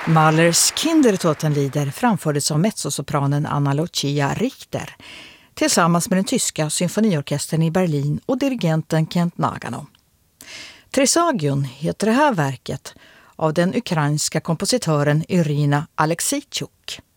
Mahlers Kindertotenlieder framfördes av mezzosopranen Anna Lucia Richter tillsammans med den tyska symfoniorkestern i Berlin och dirigenten Kent Nagano. Tresagion heter det här verket av den ukrainska kompositören Irina Alexejchuk.